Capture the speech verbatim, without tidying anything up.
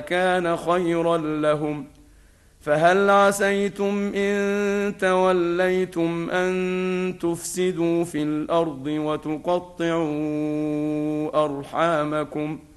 كان خيرا لهم. فهل عسيتم إن توليتم أن تفسدوا في الأرض وتقطعوا أرحامكم